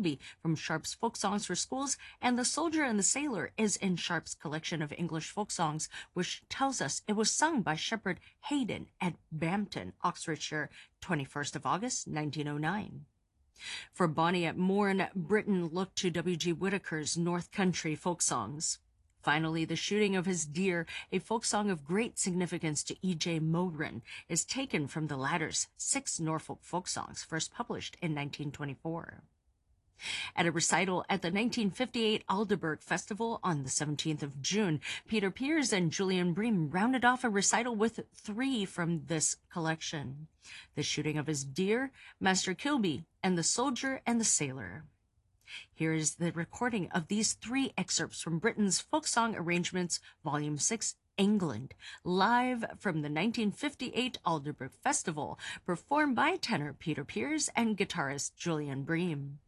Kilby from Sharp's Folk Songs for Schools, and The Soldier and the Sailor is in Sharp's collection of English folk songs, which tells us it was sung by Shepherd Hayden at Bampton, Oxfordshire, 21st of August, 1909. For Bonnie at Morn, Britain looked to W.G. Whittaker's North Country folk songs. Finally, The Shooting of His Deer, a folk song of great significance to E.J. Mogren, is taken from the latter's 6 Norfolk folk songs, first published in 1924. At a recital at the 1958 Aldeburgh Festival on the 17th of June, Peter Pears and Julian Bream rounded off a recital with 3 from this collection: The Shooting of His Deer, Master Kilby, and The Soldier and the Sailor. Here is the recording of these 3 excerpts from Britain's Folk Song Arrangements, Volume 6, England, live from the 1958 Aldeburgh Festival, performed by tenor Peter Pears and guitarist Julian Bream.